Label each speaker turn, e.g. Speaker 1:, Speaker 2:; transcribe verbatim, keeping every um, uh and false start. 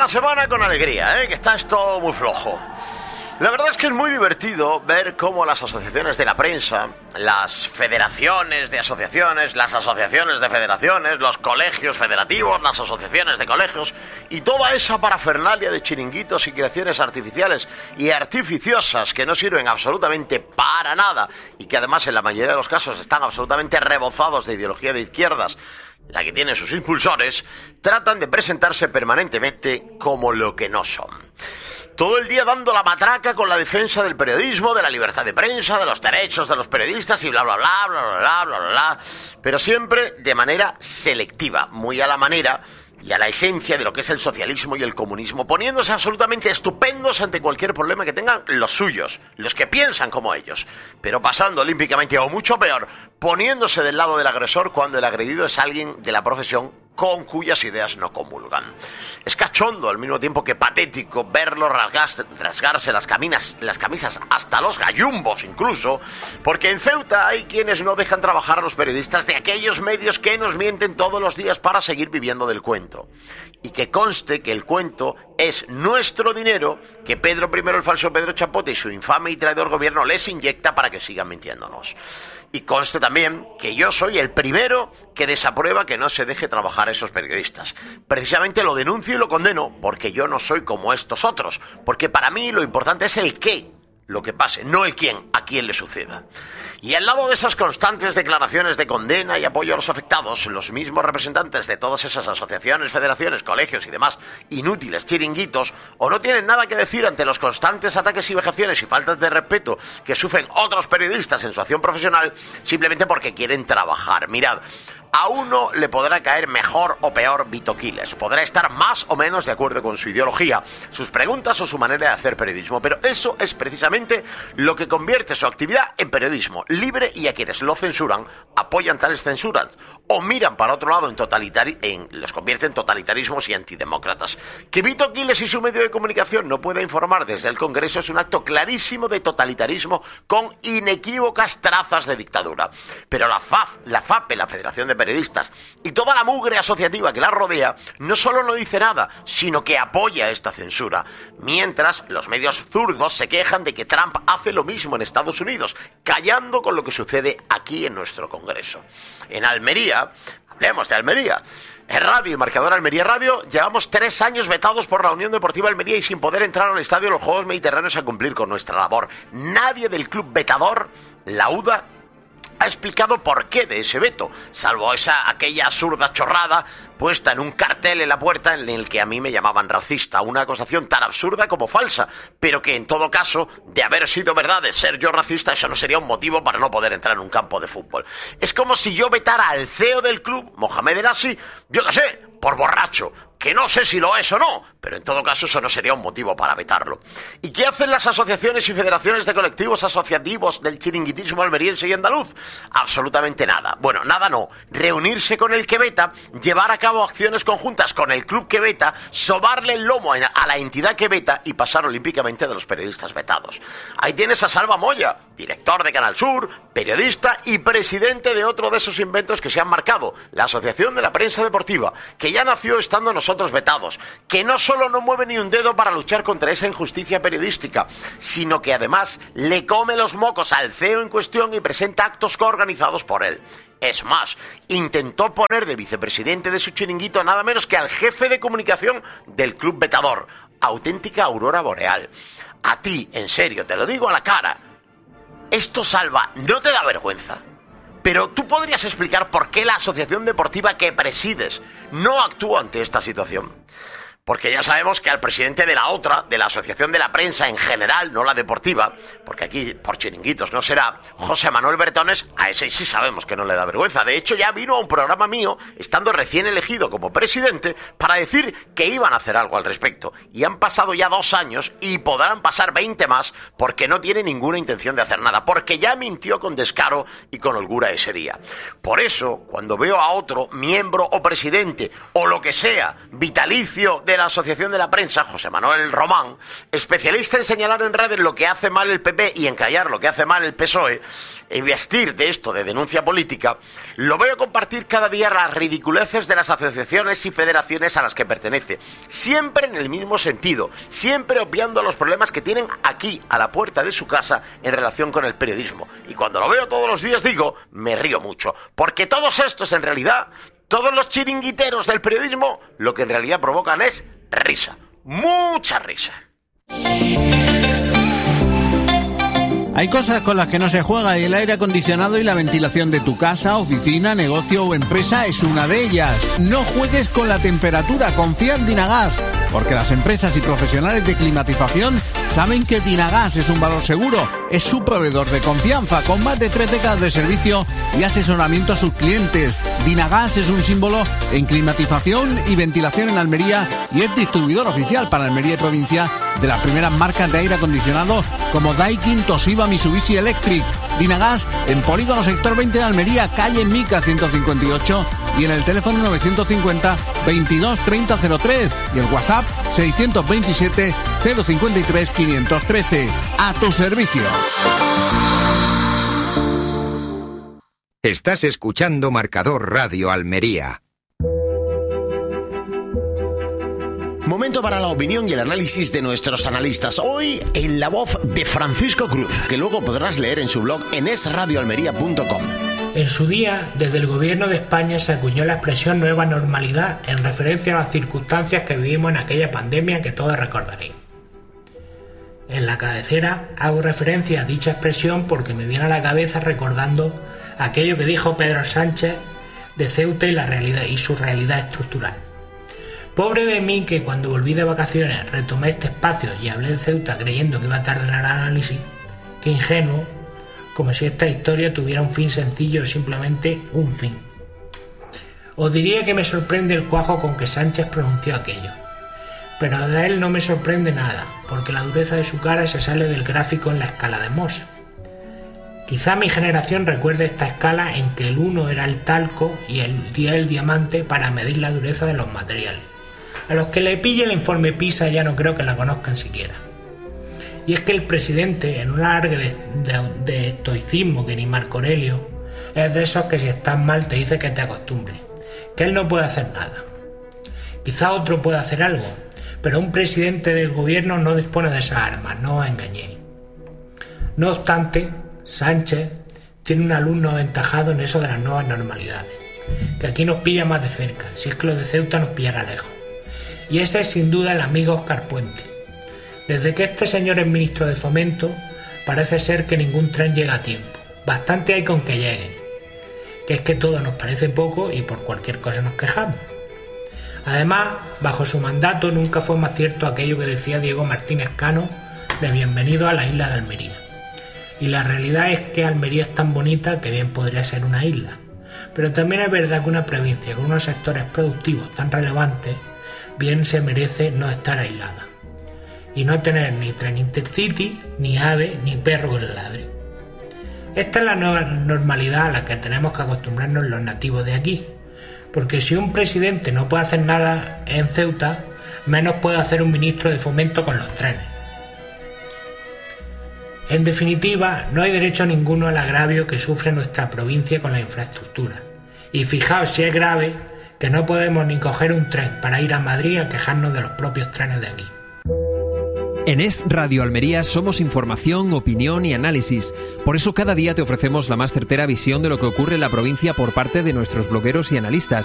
Speaker 1: la semana con alegría, ¿eh? Que está esto muy flojo. La verdad es que es muy divertido ver cómo las asociaciones de la prensa, las federaciones de asociaciones, las asociaciones de federaciones, los colegios federativos, las asociaciones de colegios y toda esa parafernalia de chiringuitos y creaciones artificiales y artificiosas que no sirven absolutamente para nada y que además en la mayoría de los casos están absolutamente rebozados de ideología de izquierdas, la que tiene sus impulsores, tratan de presentarse permanentemente como lo que no son. Todo el día dando la matraca con la defensa del periodismo, de la libertad de prensa, de los derechos de los periodistas y bla, bla, bla, bla, bla, bla, bla, bla, bla, pero siempre de manera selectiva, muy a la manera y a la esencia de lo que es el socialismo y el comunismo, poniéndose absolutamente estupendos ante cualquier problema que tengan los suyos, los que piensan como ellos, pero pasando olímpicamente o mucho peor, poniéndose del lado del agresor cuando el agredido es alguien de la profesión con cuyas ideas no comulgan. Es cachondo al mismo tiempo que patético verlo rasgarse, rasgarse las, caminas, las camisas hasta los gallumbos incluso, porque en Ceuta hay quienes no dejan trabajar a los periodistas de aquellos medios que nos mienten todos los días para seguir viviendo del cuento. Y que conste que el cuento es nuestro dinero que Pedro primero, el falso Pedro Chapote y su infame y traidor gobierno les inyecta para que sigan mintiéndonos. Y conste también que yo soy el primero que desaprueba que no se deje trabajar a esos periodistas. Precisamente lo denuncio y lo condeno porque yo no soy como estos otros. Porque para mí lo importante es el qué, lo que pase, no el quién, a quién le suceda. Y al lado de esas constantes declaraciones de condena y apoyo a los afectados, los mismos representantes de todas esas asociaciones, federaciones, colegios y demás inútiles chiringuitos, o no tienen nada que decir ante los constantes ataques y vejaciones y faltas de respeto que sufren otros periodistas en su acción profesional, simplemente porque quieren trabajar. Mirad, a uno le podrá caer mejor o peor Vito Quiles, podrá estar más o menos de acuerdo con su ideología, sus preguntas o su manera de hacer periodismo, pero eso es precisamente lo que convierte su actividad en periodismo libre, y a quienes lo censuran apoyan tales censuras o miran para otro lado en totalitari- en, los convierte en totalitarismos y antidemócratas. Que Vito Quiles y su medio de comunicación no pueda informar desde el Congreso es un acto clarísimo de totalitarismo con inequívocas trazas de dictadura. Pero la F A F, la FAPE, la Federación de Periodistas, y toda la mugre asociativa que la rodea, no solo no dice nada, sino que apoya esta censura. Mientras, los medios zurdos se quejan de que Trump hace lo mismo en Estados Unidos, callando con lo que sucede aquí en nuestro Congreso. En Almería, hablemos de Almería, en Radio y Marcador Almería Radio, llevamos tres años vetados por la Unión Deportiva Almería y sin poder entrar al estadio de los Juegos Mediterráneos a cumplir con nuestra labor. Nadie del club vetador, la U D A, ha explicado por qué de ese veto, salvo esa aquella absurda chorrada puesta en un cartel en la puerta en el que a mí me llamaban racista, una acusación tan absurda como falsa, pero que en todo caso, de haber sido verdad, de ser yo racista, eso no sería un motivo para no poder entrar en un campo de fútbol. Es como si yo vetara al C E O del club, Mohamed El Assi, yo qué sé, por borracho, que no sé si lo es o no, pero en todo caso eso no sería un motivo para vetarlo. ¿Y qué hacen las asociaciones y federaciones de colectivos asociativos del chiringuitismo almeriense y andaluz? Absolutamente nada. Bueno, nada no. Reunirse con el que veta, llevar a cabo acciones conjuntas con el club que veta, sobarle el lomo a la entidad que veta y pasar olímpicamente de los periodistas vetados. Ahí tienes a Salva Moya, director de Canal Sur, periodista y presidente de otro de esos inventos que se han marcado, la Asociación de la Prensa Deportiva, que ya nació estando nosotros vetados, que no solo no mueve ni un dedo para luchar contra esa injusticia periodística, sino que además le come los mocos al C E O en cuestión y presenta actos coorganizados por él. Es más, intentó poner de vicepresidente de su chiringuito a nada menos que al jefe de comunicación del club vetador, auténtica aurora boreal. A ti, en serio, te lo digo a la cara, esto, Salva, ¿no te da vergüenza? Pero tú podrías explicar por qué la asociación deportiva que presides no actúa ante esta situación. Porque ya sabemos que al presidente de la otra, de la Asociación de la Prensa en general, no la deportiva, porque aquí por chiringuitos no será, José Manuel Bertones, a ese sí sabemos que no le da vergüenza. De hecho, ya vino a un programa mío, estando recién elegido como presidente, para decir que iban a hacer algo al respecto. Y han pasado ya dos años y podrán pasar veinte más porque no tiene ninguna intención de hacer nada, porque ya mintió con descaro y con holgura ese día. Por eso, cuando veo a otro miembro o presidente, o lo que sea, vitalicio de de la Asociación de la Prensa, José Manuel Román, especialista en señalar en redes lo que hace mal el P P y en callar lo que hace mal el P S O E, e investir de esto de denuncia política, lo veo compartir cada día las ridiculeces de las asociaciones y federaciones a las que pertenece, siempre en el mismo sentido, siempre obviando los problemas que tienen aquí, a la puerta de su casa, en relación con el periodismo. Y cuando lo veo todos los días digo, me río mucho, porque todos estos en realidad, todos los chiringuiteros del periodismo, lo que en realidad provocan es risa, mucha risa.
Speaker 2: Hay cosas con las que no se juega y el aire acondicionado y la ventilación de tu casa, oficina, negocio o empresa es una de ellas. No juegues con la temperatura, confía en Dinagas, porque las empresas y profesionales de climatización saben que Dinagas es un valor seguro. Es su proveedor de confianza, con más de tres décadas de servicio y asesoramiento a sus clientes. Dinagas es un símbolo en climatización y ventilación en Almería y es distribuidor oficial para Almería y provincia de las primeras marcas de aire acondicionado como Daikin, Toshiba, Mitsubishi Electric. Dinagas en Polígono Sector veinte de Almería, calle Mica ciento cincuenta y ocho, y en el teléfono novecientos cincuenta, veintidós, treinta, cero tres y el WhatsApp seiscientos veintisiete, cero cincuenta y tres, quinientos trece. A tu servicio.
Speaker 3: Estás escuchando Marcador Radio Almería.
Speaker 1: Momento para la opinión y el análisis de nuestros analistas. Hoy en la voz de Francisco Cruz, que luego podrás leer en su blog en es radio almería punto com.
Speaker 4: En su día, desde el gobierno de España se acuñó la expresión nueva normalidad en referencia a las circunstancias que vivimos en aquella pandemia que todos recordaréis. En la cabecera hago referencia a dicha expresión porque me viene a la cabeza recordando aquello que dijo Pedro Sánchez de Ceuta y, la realidad, y su realidad estructural. Pobre de mí que cuando volví de vacaciones retomé este espacio y hablé de Ceuta creyendo que iba a tardar el análisis. Qué ingenuo, como si esta historia tuviera un fin sencillo o simplemente un fin. Os diría que me sorprende el cuajo con que Sánchez pronunció aquello, pero de él no me sorprende nada, porque la dureza de su cara se sale del gráfico en la escala de Mohs. Quizá mi generación recuerde esta escala en que el uno era el talco y el diez el diamante para medir la dureza de los materiales. A los que le pille el informe PISA ya no creo que la conozcan siquiera. Y es que el presidente, en un alargue de, de, de estoicismo que ni Marco Aurelio, es de esos que si estás mal te dice que te acostumbres, que él no puede hacer nada. Quizá otro pueda hacer algo, pero un presidente del gobierno no dispone de esas armas, no os engañéis. No obstante, Sánchez tiene un alumno aventajado en eso de las nuevas normalidades, que aquí nos pilla más de cerca, si es que lo de Ceuta nos pillará lejos. Y ese es sin duda el amigo Óscar Puente. Desde que este señor es ministro de Fomento, parece ser que ningún tren llega a tiempo. Bastante hay con que lleguen, que es que todo nos parece poco y por cualquier cosa nos quejamos. Además, bajo su mandato nunca fue más cierto aquello que decía Diego Martínez Cano de bienvenido a la isla de Almería. Y la realidad es que Almería es tan bonita que bien podría ser una isla. Pero también es verdad que una provincia con unos sectores productivos tan relevantes bien se merece no estar aislada y no tener ni tren intercity, ni ave, ni perro que le ladre. Esta es la nueva normalidad a la que tenemos que acostumbrarnos los nativos de aquí, porque si un presidente no puede hacer nada en Ceuta, menos puede hacer un ministro de Fomento con los trenes. En definitiva, no hay derecho ninguno al agravio que sufre nuestra provincia con la infraestructura. Y fijaos si es grave que no podemos ni coger un tren para ir a Madrid a quejarnos de los propios trenes de aquí.
Speaker 5: En Es Radio Almería somos información, opinión y análisis. Por eso cada día te ofrecemos la más certera visión de lo que ocurre en la provincia por parte de nuestros blogueros y analistas.